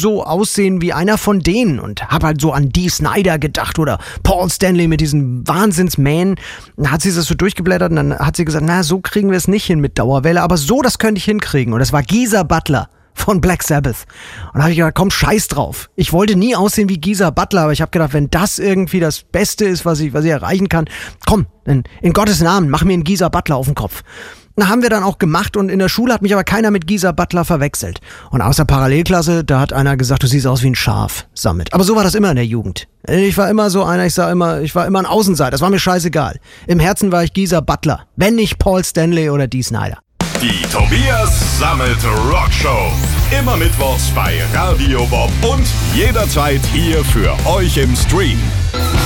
so aussehen wie einer von denen und hab halt so an Dee Snider gedacht oder Paul Stanley mit diesen Wahnsinnsmähen. Dann hat sie das so durchgeblättert und dann hat sie gesagt, na, so kriegen wir es nicht hin mit Dauerwelle, aber so, das könnte ich hinkriegen. Und das war Geezer Butler von Black Sabbath. Und da habe ich gedacht, komm, scheiß drauf. Ich wollte nie aussehen wie Geezer Butler, aber ich habe gedacht, wenn das irgendwie das Beste ist, was ich erreichen kann, komm, in Gottes Namen, mach mir einen Geezer Butler auf den Kopf. Na, haben wir dann auch gemacht und in der Schule hat mich aber keiner mit Geezer Butler verwechselt. Und aus der Parallelklasse, da hat einer gesagt, du siehst aus wie ein Schaf, Summit. Aber so war das immer in der Jugend. Ich war immer so einer, ich war immer ein Außenseiter, das war mir scheißegal. Im Herzen war ich Geezer Butler, wenn nicht Paul Stanley oder Dee Snider. Die Tobias Summit Rockshow. Immer mittwochs bei Radio Bob und jederzeit hier für euch im Stream.